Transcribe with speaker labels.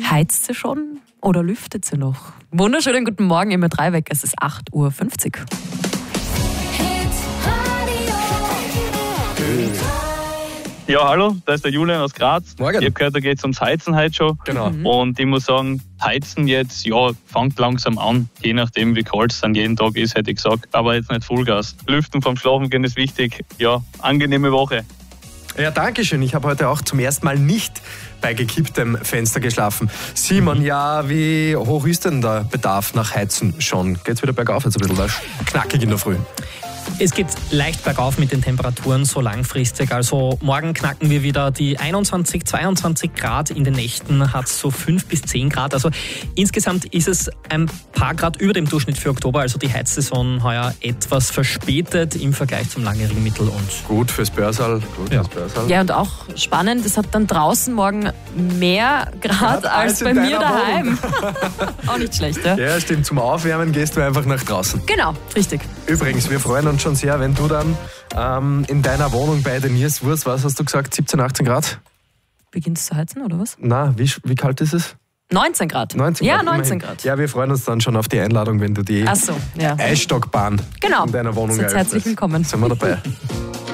Speaker 1: Heizt sie schon oder lüftet sie noch? Wunderschönen guten Morgen, immer 3 weg. Es ist 8.50 Uhr.
Speaker 2: Ja, hallo, da ist der Julian aus Graz.
Speaker 3: Morgen.
Speaker 2: Ich habe gehört, da geht es ums Heizen heute schon.
Speaker 3: Genau.
Speaker 2: Und ich muss sagen, Heizen jetzt, ja, fängt langsam an. Je nachdem, wie kalt es dann jeden Tag ist, hätte ich gesagt. Aber jetzt nicht Vollgas. Lüften vom Schlafengehen ist wichtig. Ja, angenehme Woche.
Speaker 3: Ja, danke schön. Ich habe heute auch zum ersten Mal nicht bei gekipptem Fenster geschlafen. Simon, ja, wie hoch ist denn der Bedarf nach Heizen schon? Geht's wieder bergauf jetzt ein bisschen, weil knackig in der Früh?
Speaker 4: Es geht leicht bergauf mit den Temperaturen so langfristig. Also morgen knacken wir wieder die 21, 22 Grad. In den Nächten hat es so 5 bis 10 Grad. Also insgesamt ist es ein paar Grad über dem Durchschnitt für Oktober. Also die Heizsaison heuer etwas verspätet im Vergleich zum langjährigen Mittel. Und
Speaker 3: Gut fürs Börsal.
Speaker 1: Ja, und auch spannend, es hat dann draußen morgen mehr Grad als bei mir daheim. Auch nicht schlecht, ja?
Speaker 3: Ja, stimmt. Zum Aufwärmen gehst du einfach nach draußen.
Speaker 1: Genau, richtig.
Speaker 3: Übrigens, wir freuen uns schon sehr, wenn du dann in deiner Wohnung bei den Nierswurst, was hast du gesagt, 17, 18 Grad?
Speaker 1: Beginnt es zu heizen, oder was?
Speaker 3: Na, wie kalt ist es?
Speaker 1: 19 Grad.
Speaker 3: 19
Speaker 1: Ja,
Speaker 3: Grad,
Speaker 1: 19
Speaker 3: immerhin.
Speaker 1: Grad.
Speaker 3: Ja, wir freuen uns dann schon auf die Einladung, wenn du die
Speaker 1: Ach so, ja.
Speaker 3: Eisstockbahn
Speaker 1: Genau.
Speaker 3: in deiner Wohnung
Speaker 1: Seid
Speaker 3: eröffnest.
Speaker 1: herzlich willkommen.
Speaker 3: Sind wir dabei.